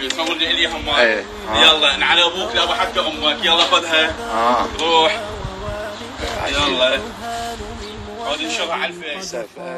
صور لي اياها مال. يلا نعل ابوك لا حتى امك، يلا خذها. روح. يلا. هذه نشرها على الفيس.